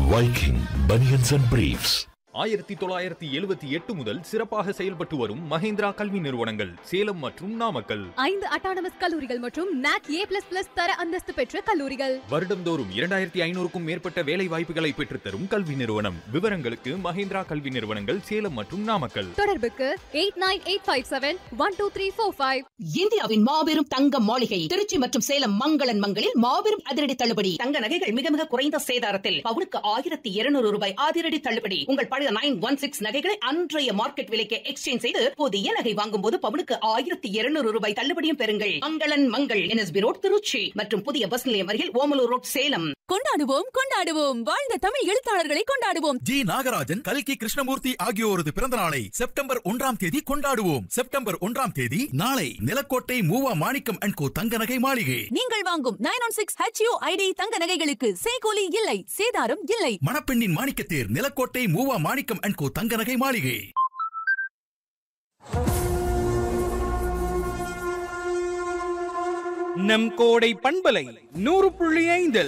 Viking Bunions and Briefs. 1978 முதல் சிறப்பாக செயல்பட்டு வரும் மஹேந்திரா கல்வி நிறுவனங்கள் சேலம் மற்றும் நாமக்கல். 5 அட்டானமஸ் கல்லூரிகள் மற்றும் NAC A++ தர அந்தஸ்து பெற்ற கல்லூரிகள். வருடம்தோறும் 2500க்கும் மேற்பட்ட வேலை வாய்ப்புகளை பெற்றுத்தரும் கல்வி நிறுவனம். விவரங்களுக்கு மஹேந்திரா கல்வி நிறுவனங்கள் சேலம் மற்றும் நாமக்கல். தொடர்புக்கு 8985712345. இந்தியாவின் மாபெரும் தங்க மாளிகை திருச்சி மற்றும் சேலம் மங்களன் மங்களில் மாபெரும் அதிரடி தள்ளுபடி. தங்க நகைகள் மிக மிக குறைந்த சேதாரத்தில் பவுனுக்கு 1200 ரூபாய் அதிரடி தள்ளுபடி. உங்கள் பழைய 916 நகைகளை அன்றைய மார்க்கெட் விலைக்கு எக்ஸ்சேஞ்ச் செய்து புதிய நகை வாங்கும் போது பவுனுக்கு 1200 ரூபாய் தள்ளுபடியும் பெறுங்கள். மங்களன் மங்கள் NSB ரோட் திருச்சி மற்றும் புதிய பஸ் நிலையம் அருகில் ஓமலூர் ரோட் சேலம். கொண்டாடுவோம் கொண்டாடுவோம் வாழ்ந்த தமிழ் எழுத்தாளர்களை கொண்டாடுவோம். ஜி நாகராஜன், கல்கி கிருஷ்ணமூர்த்தி ஆகியோரது பிறந்த நாளை செப்டம்பர் 1ஆம் தேதி கொண்டாடுவோம். செப்டம்பர் 1ஆம் தேதி நாளை நிலக்கோட்டை மூவா மாணிக்கம் அண்ட் கோ தங்க நகை மாளிகை. நீங்கள் வாங்கும் 916 HUID தங்க நகைகளுக்கு செய்கூலி இல்லை, சேதாரம் இல்லை. மணப்பெண்ணின் மாணிக்கத்தேர் நிலக்கோட்டை மூவா மாணிக்கம் அண்ட் கோ தங்க நகை மாளிகை. நம் கோடை பண்பலை 100.5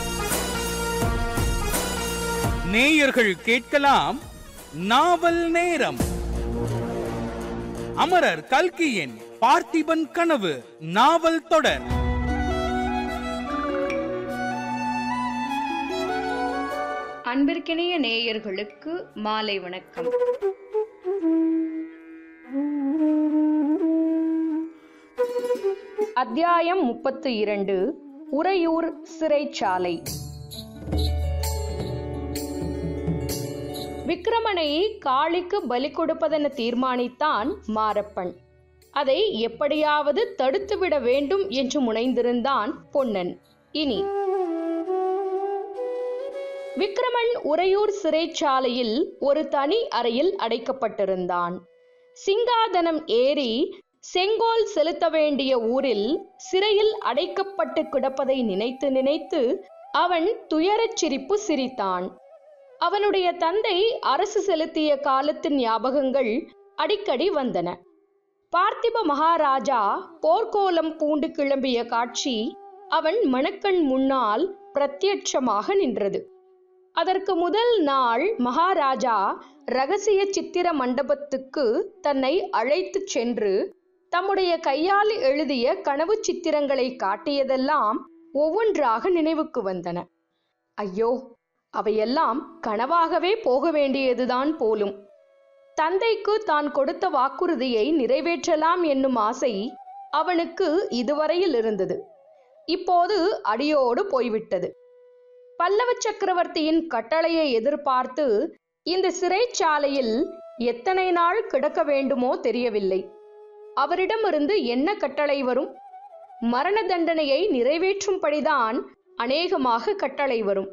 நேயர்கள் கேட்கலாம் நாவல் நேரம். அமரர் கல்கியின் பார்த்திபன் கனவு நாவல் தொடர். அன்பிற்கினிய நேயர்களுக்கு மாலை வணக்கம். அத்தியாயம் 32. உறையூர் சிறைச்சாலை. விக்கிரமனை காளிக்கு பலி கொடுப்பதென தீர்மானித்தான் மாரப்பன். அதை எப்படியாவது தடுத்துவிட வேண்டும் என்று முனைந்திருந்தான் பொன்னன். இனி விக்கிரமன் உறையூர் சிறைச்சாலையில் ஒரு தனி அறையில் அடைக்கப்பட்டிருந்தான். சிங்காதனம் ஏறி செங்கோல் செலுத்த வேண்டிய ஊரில் சிறையில் அடைக்கப்பட்டு கிடப்பதை நினைத்து நினைத்து அவன் துயரச் சிரிப்பு சிரித்தான். அவனுடைய தந்தை அரசு செலுத்திய காலத்தின் ஞாபகங்கள் அடிக்கடி வந்தன. பார்த்திப மகாராஜா போர்க்கோலம் பூண்டு கிளம்பிய காட்சி அவன் மனக்கண் முன்னால் பிரத்யட்சமாக நின்றது. அதற்கு முதல் நாள் மகாராஜா இரகசிய சித்திர மண்டபத்துக்கு தன்னை அழைத்து சென்று தம்முடைய கையால் எழுதிய கனவு சித்திரங்களை காட்டியதெல்லாம் ஒவ்வொன்றாக நினைவுக்கு வந்தன. ஐயோ, அவையெல்லாம் கனவாகவே போக வேண்டியதுதான் போலும். தந்தைக்கு தான் கொடுத்த வாக்குறுதியை நிறைவேற்றலாம் என்னும் ஆசை அவனுக்கு இதுவரையில் இருந்தது. இப்போது அடியோடு போய்விட்டது. பல்லவ சக்கரவர்த்தியின் கட்டளையை எதிர்பார்த்து இந்த சிறைச்சாலையில் எத்தனை நாள் கிடக்க வேண்டுமோ தெரியவில்லை. அவரிடமிருந்து என்ன கட்டளை வரும்? மரண தண்டனையை நிறைவேற்றும்படிதான் அநேகமாக கட்டளை வரும்.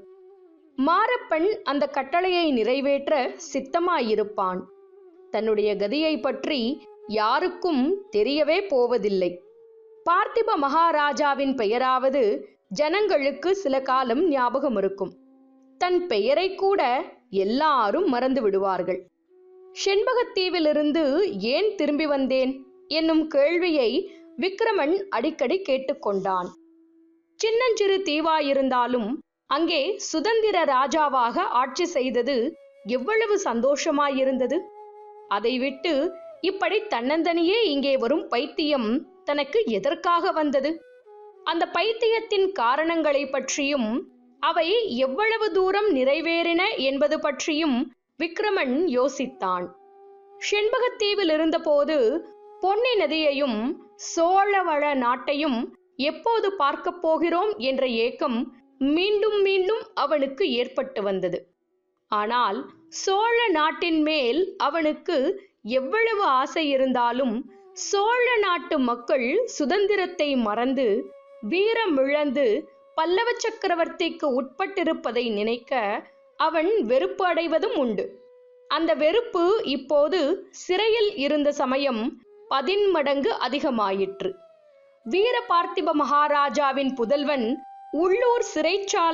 மாரப்பன் அந்த கட்டளையை நிறைவேற்ற சித்தமாயிருப்பான். தன்னுடைய கதியை பற்றி யாருக்கும் தெரியவே போவதில்லை. பார்த்திப மகாராஜாவின் பெயராவது ஜனங்களுக்கு சில காலம் ஞாபகம் இருக்கும். தன் பெயரை கூட எல்லாரும் மறந்து விடுவார்கள். செண்பகத்தீவிலிருந்து ஏன் திரும்பி வந்தேன் என்னும் கேள்வியை விக்கிரமன் அடிக்கடி கேட்டுக்கொண்டான். சின்னஞ்சிறு தீவாயிருந்தாலும் அங்கே சுதந்திர ராஜாவாக ஆட்சி செய்தது எவ்வளவு சந்தோஷமாயிருந்தது. அதை விட்டு இப்படி தன்னந்தனியே இங்கே வரும் பைத்தியம் தனக்கு எதற்காக வந்தது? அந்த பைத்தியத்தின் காரணங்களை பற்றியும் அவை எவ்வளவு தூரம் நிறைவேறின என்பது பற்றியும் விக்கிரமன் யோசித்தான். செண்பகத்தீவில் இருந்தபோது பொன்னி நதியையும் சோழவள நாட்டையும் எப்போது பார்க்கப் போகிறோம் என்ற ஏக்கம் மீண்டும் மீண்டும் அவனுக்கு ஏற்பட்டு வந்தது. ஆனால் சோழ நாட்டின் மேல் அவனுக்கு எவ்வளவு ஆசை இருந்தாலும் சோழ நாட்டு மக்கள் சுதந்திரத்தை மறந்து வீரமிழந்து பல்லவ சக்கரவர்த்திக்கு உட்பட்டிருப்பதை நினைக்க அவன் வெறுப்பு அடைவதும் உண்டு. அந்த வெறுப்பு இப்போது சிறையில் இருந்த சமயம் 10 மடங்கு அதிகமாயிற்று. வீர பார்த்திப மகாராஜாவின் புதல்வன் உள்ளூர் சிறைச்சாலை